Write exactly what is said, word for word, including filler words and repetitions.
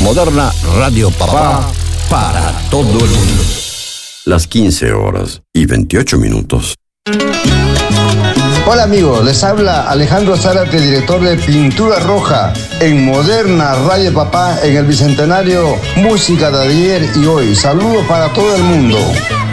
Moderna Radio Papá para todo el mundo. Las quince horas y veintiocho minutos. Hola amigos, les habla Alejandro Zárate, director de Pintura Roja en Moderna Radio Papá en el Bicentenario Música de ayer y hoy. Saludos para todo el mundo.